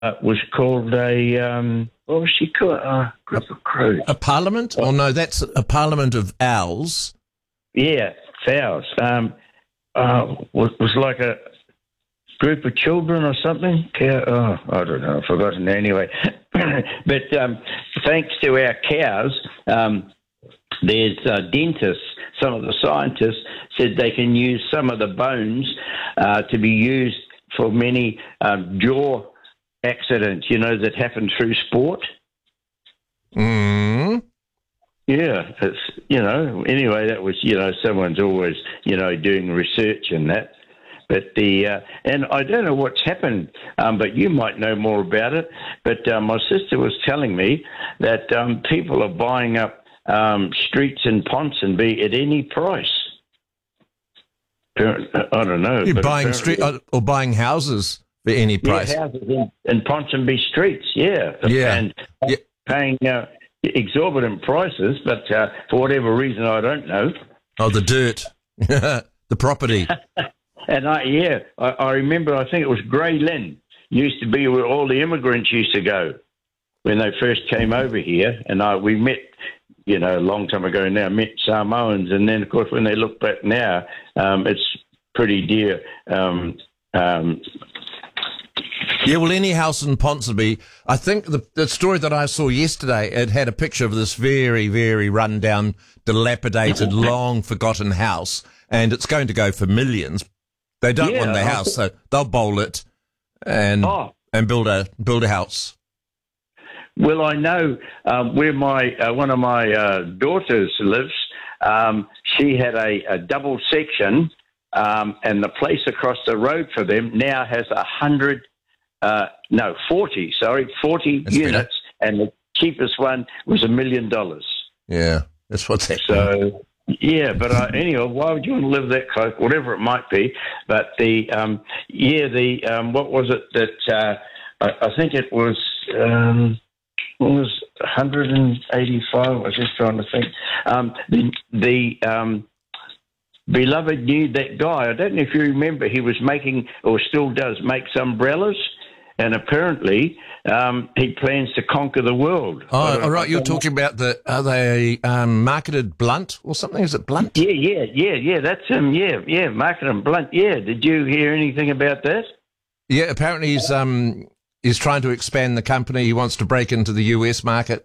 was called what was she called? Group of crows. A parliament? Oh, no, that's a parliament of owls. Yeah, fowls. Was like a group of children or something. I don't know. I've forgotten anyway. But thanks to our cows, there's dentists. Some of the scientists said they can use some of the bones to be used for many jaw accidents, that happen through sport. Mm. Yeah, it's, anyway, that was, someone's always, doing research in that. But and I don't know what's happened, but you might know more about it. But my sister was telling me that people are buying up streets in Ponsonby at any price. I don't know. You're buying or buying houses for any price. Yeah, houses in Ponsonby streets, yeah. Yeah. And paying exorbitant prices, but for whatever reason, I don't know. Oh, the dirt, the property. And I remember, I think it was Grey Lynn used to be where all the immigrants used to go when they first came over here. And we met, a long time ago now, met Samoans. And then, of course, when they look back now, it's pretty dear. Yeah, well, any house in Ponsonby, I think the story that I saw yesterday, it had a picture of this very, very run-down, dilapidated, long-forgotten house, and it's going to go for millions. They don't want the house, so they'll bowl it and build a house. Well, I know where one of my daughters lives. She had a double section, and the place across the road for them now has 40 That's units, better. and the cheapest one was $1 million. Yeah, that's what's happening. So, yeah, but anyway, why would you want to live that close, whatever it might be? But what was it that, I think it was 185, I was just trying to think. The beloved knew that guy. I don't know if you remember, he was making, or still does, makes umbrellas. And apparently, he plans to conquer the world. Oh, all right. You're talking about are they marketed Blunt or something? Is it Blunt? Yeah. That's him. Yeah. Marketed Blunt. Yeah. Did you hear anything about that? Yeah. Apparently, he's trying to expand the company. He wants to break into the US market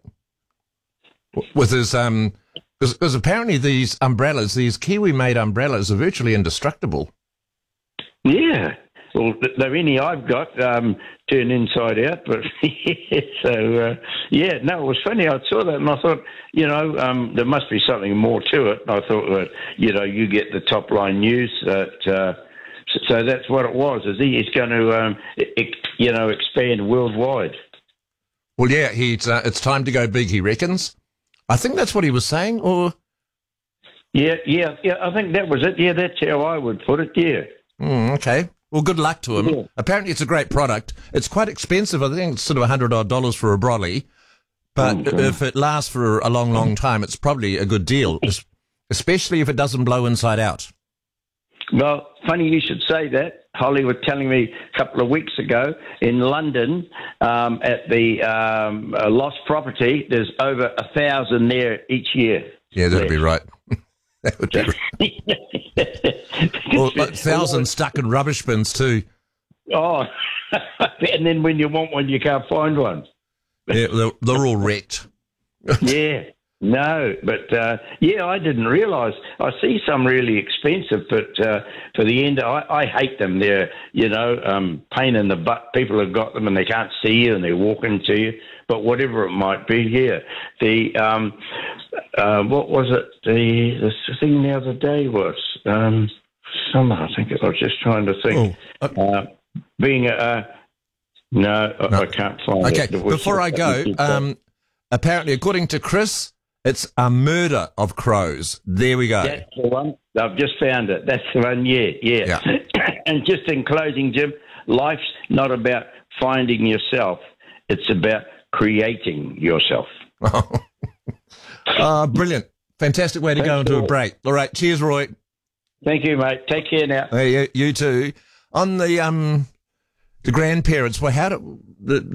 with his because apparently these umbrellas, these Kiwi-made umbrellas, are virtually indestructible. Yeah. Well, the many I've got turn inside out, but so no, it was funny. I saw that and I thought, there must be something more to it. I thought that, you get the top line news that, so that's what it was. Is he's going to, expand worldwide? Well, yeah, it's time to go big, he reckons. I think that's what he was saying, or yeah. I think that was it. Yeah, that's how I would put it. Yeah. Okay. Well, good luck to him. Yeah. Apparently, it's a great product. It's quite expensive. I think it's sort of $100 for a brolly. But if it lasts for a long, long time, it's probably a good deal, especially if it doesn't blow inside out. Well, funny you should say that. Holly was telling me a couple of weeks ago in London at the lost property, there's over 1,000 there each year. Yeah, that'd be right. That would be right. Well, 1,000 stuck in rubbish bins too. Oh, and then when you want one, you can't find one. Yeah, they're all wrecked. Yeah, no, but I didn't realise. I see some really expensive, but for the end, I hate them. They're, pain in the butt. People have got them and they can't see you and they're walking to you. But whatever it might be, yeah. The what was it? The thing the other day was summer. I think I was just trying to think. Being no, I can't find it. Okay, before I go, apparently, according to Chris, it's a murder of crows. There we go. That's the one. I've just found it. That's the one. Yeah. And just in closing, Jim, life's not about finding yourself. It's about creating yourself. Brilliant. Fantastic way to go into a break. All right. Cheers, Roy. Thank you, mate. Take care now. Hey, you too. On the the grandparents. Well, how do the